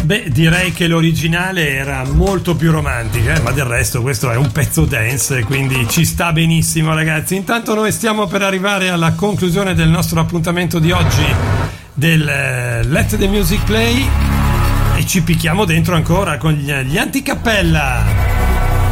Beh, direi che l'originale era molto più romantica, ma del resto questo è un pezzo dance, quindi ci sta benissimo, ragazzi. Intanto noi stiamo per arrivare alla conclusione del nostro appuntamento di oggi del Let the Music Play e ci picchiamo dentro ancora con gli Anticappella.